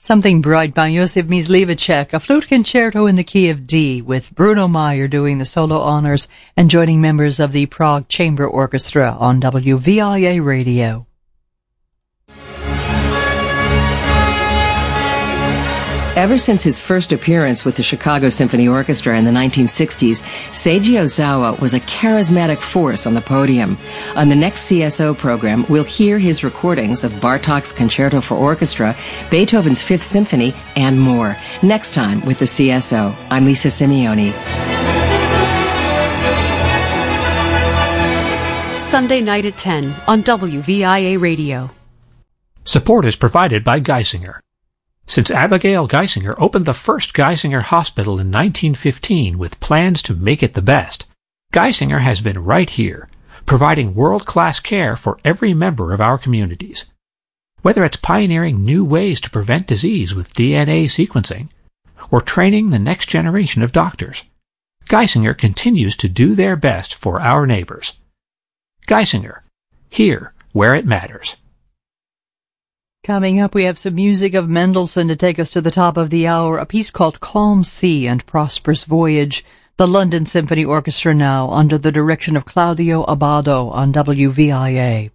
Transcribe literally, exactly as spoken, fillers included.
Something Bright by Josef Myslivacek, a flute concerto in the key of D, with Bruno Meyer doing the solo honors and joining members of the Prague Chamber Orchestra on W V I A Radio. Ever since his first appearance with the Chicago Symphony Orchestra in the nineteen sixties, Seiji Ozawa was a charismatic force on the podium. On the next C S O program, we'll hear his recordings of Bartók's Concerto for Orchestra, Beethoven's Fifth Symphony, and more. Next time with the C S O. I'm Lisa Simeone. Sunday night at ten on W V I A Radio. Support is provided by Geisinger. Since Abigail Geisinger opened the first Geisinger Hospital in nineteen fifteen with plans to make it the best, Geisinger has been right here, providing world-class care for every member of our communities. Whether it's pioneering new ways to prevent disease with D N A sequencing, or training the next generation of doctors, Geisinger continues to do their best for our neighbors. Geisinger, here where it matters. Coming up, we have some music of Mendelssohn to take us to the top of the hour, a piece called Calm Sea and Prosperous Voyage. The London Symphony Orchestra now, under the direction of Claudio Abbado on W V I A.